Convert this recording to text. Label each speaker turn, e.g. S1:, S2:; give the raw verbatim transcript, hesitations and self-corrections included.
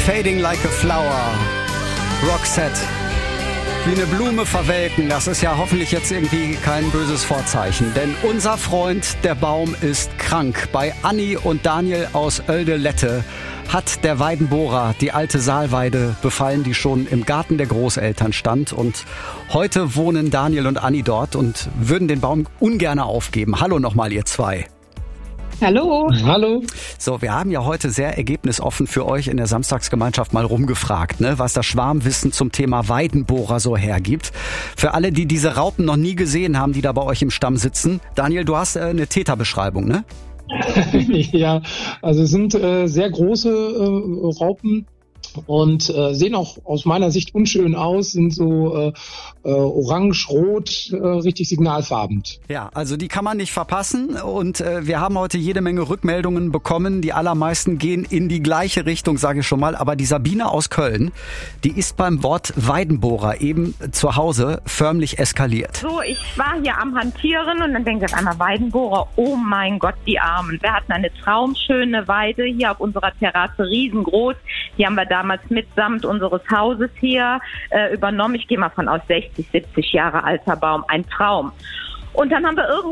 S1: Fading like a flower. Roxette. Wie eine Blume verwelken, das ist ja hoffentlich jetzt irgendwie kein böses Vorzeichen. Denn unser Freund, der Baum, ist krank. Bei Anni und Daniel aus Oelde-Lette hat der Weidenbohrer die alte Saalweide befallen, die schon im Garten der Großeltern stand. Und heute wohnen Daniel und Anni dort und würden den Baum ungern aufgeben. Hallo nochmal, ihr zwei.
S2: Hallo.
S3: Hallo.
S1: So, wir haben ja heute sehr ergebnisoffen für euch in der Samstagsgemeinschaft mal rumgefragt, ne, was das Schwarmwissen zum Thema Weidenbohrer so hergibt. Für alle, die diese Raupen noch nie gesehen haben, die da bei euch im Stamm sitzen. Daniel, du hast äh, eine Täterbeschreibung, ne?
S3: Ja, also es sind äh, sehr große äh, Raupen und äh, sehen auch aus meiner Sicht unschön aus, sind so äh, äh, orange-rot, äh, richtig signalfarbend.
S1: Ja, also die kann man nicht verpassen und äh, wir haben heute jede Menge Rückmeldungen bekommen. Die allermeisten gehen in die gleiche Richtung, sage ich schon mal. Aber die Sabine aus Köln, die ist beim Wort Weidenbohrer eben zu Hause förmlich eskaliert.
S2: So, ich war hier am Hantieren und dann denke ich auf einmal Weidenbohrer, oh mein Gott, die Armen. Wir hatten eine traumschöne Weide hier auf unserer Terrasse, riesengroß. Die haben wir damals mitsamt unseres Hauses hier äh, übernommen. Ich gehe mal von aus sechzig, siebzig Jahre alter Baum, ein Traum. Und dann haben wir irgendwann